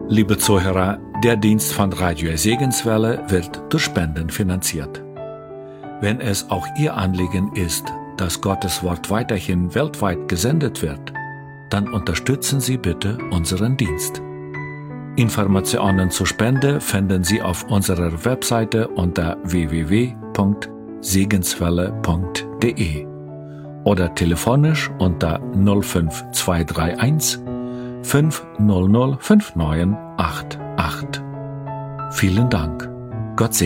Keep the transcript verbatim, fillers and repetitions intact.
Liebe Zuhörer, der Dienst von Radio Segenswelle wird durch Spenden finanziert. Wenn es auch Ihr Anliegen ist, dass Gottes Wort weiterhin weltweit gesendet wird, dann unterstützen Sie bitte unseren Dienst. Informationen zur Spende finden Sie auf unserer Webseite unter w w w punkt segenswelle punkt d e oder telefonisch unter null fünf zwei drei eins fünf null null fünf neun acht acht. Vielen Dank. Gott segne.